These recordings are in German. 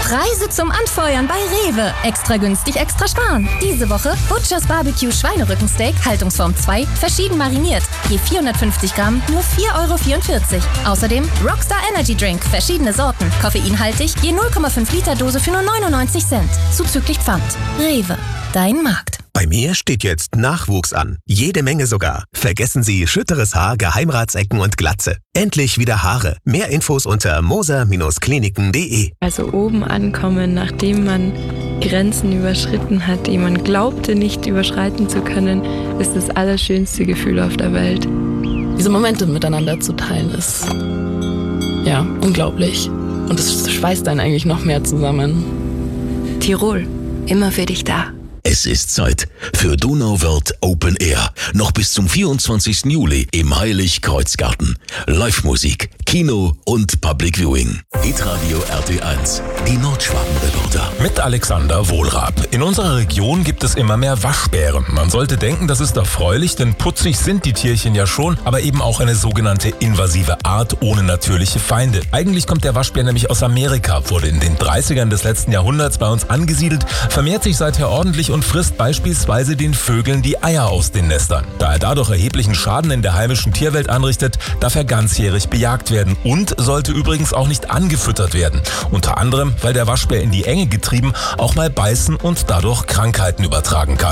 Preise zum Anfeuern bei Rewe. Extra günstig, extra sparen. Diese Woche Butchers Barbecue Schweinerückensteak, Haltungsform 2, verschieden mariniert. Je 450 Gramm, nur 4,44 €. Außerdem Rockstar Energy Drink, verschiedene Sorten. Koffeinhaltig, je 0,5 Liter Dose für nur 99 Cent. Zuzüglich Pfand. Rewe, dein Markt. Bei mir steht jetzt Nachwuchs an. Jede Menge sogar. Vergessen Sie schütteres Haar, Geheimratsecken und Glatze. Endlich wieder Haare. Mehr Infos unter moser-kliniken.de. Also oben ankommen, nachdem man Grenzen überschritten hat, die man glaubte nicht überschreiten zu können, ist das allerschönste Gefühl auf der Welt. Diese Momente miteinander zu teilen ist, ja, unglaublich. Und es schweißt einen eigentlich noch mehr zusammen. Tirol, immer für dich da. Es ist Zeit für Donauwörth Open Air. Noch bis zum 24. Juli im Heilig-Kreuz-Garten. Live-Musik, Kino und Public Viewing. Hitradio RT1, die Nordschwaben-Reporter. Mit Alexander Wohlrath. In unserer Region gibt es immer mehr Waschbären. Man sollte denken, das ist erfreulich, denn putzig sind die Tierchen ja schon, aber eben auch eine sogenannte invasive Art ohne natürliche Feinde. Eigentlich kommt der Waschbär nämlich aus Amerika, wurde in den 30ern des letzten Jahrhunderts bei uns angesiedelt, vermehrt sich seither ordentlich und frisst beispielsweise den Vögeln die Eier aus den Nestern. Da er dadurch erheblichen Schaden in der heimischen Tierwelt anrichtet, darf er ganzjährig bejagt werden und sollte übrigens auch nicht angefüttert werden. Unter anderem, weil der Waschbär in die Enge getrieben auch mal beißen und dadurch Krankheiten übertragen kann.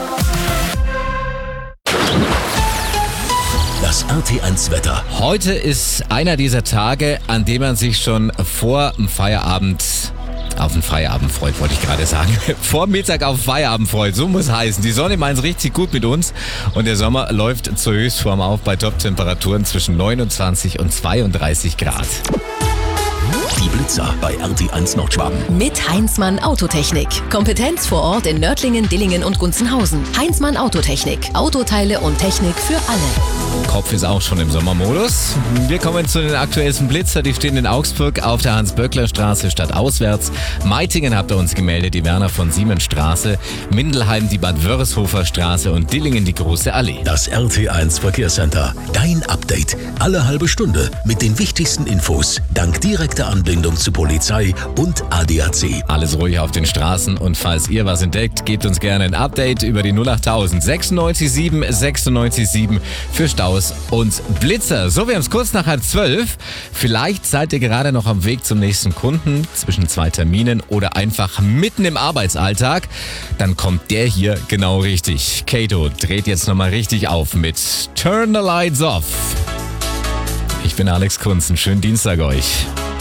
Das RT1-Wetter. Heute ist einer dieser Tage, an dem man sich schon vor dem Feierabend auf den Feierabend freut, wollte ich gerade sagen. Vor Mittag auf Feierabend freut, so muss heißen. Die Sonne meint es richtig gut mit uns und der Sommer läuft zur Höchstform auf bei Top-Temperaturen zwischen 29 und 32 Grad. Die Blitzer bei RT1 Nordschwaben. Mit Heinzmann Autotechnik. Kompetenz vor Ort in Nördlingen, Dillingen und Gunzenhausen. Heinzmann Autotechnik. Autoteile und Technik für alle. Kopf ist auch schon im Sommermodus. Wir kommen zu den aktuellsten Blitzer. Die stehen in Augsburg auf der Hans-Böckler-Straße stadtauswärts. Meitingen habt ihr uns gemeldet, die Werner-von-Siemens-Straße. Mindelheim die Bad-Wörishofer-Straße und Dillingen die Große Allee. Das RT1 Verkehrscenter. Dein Update. Alle halbe Stunde mit den wichtigsten Infos. Dank direkter Anbindung zu Polizei und ADAC. Alles ruhig auf den Straßen und falls ihr was entdeckt, gebt uns gerne ein Update über die 08000 967 967 für Staus und Blitzer. So, wir haben es kurz nach 11:30. Vielleicht seid ihr gerade noch am Weg zum nächsten Kunden, zwischen zwei Terminen oder einfach mitten im Arbeitsalltag. Dann kommt der hier genau richtig. Kato dreht jetzt nochmal richtig auf mit Turn the Lights Off. Ich bin Alex Kunz, einen schönen Dienstag euch.